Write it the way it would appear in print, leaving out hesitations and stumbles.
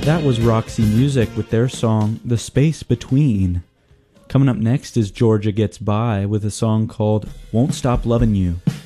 That was Roxy Music with their song The Space Between. Coming up next is Georgia Gets By with a song called Won't Stop Lovin' You.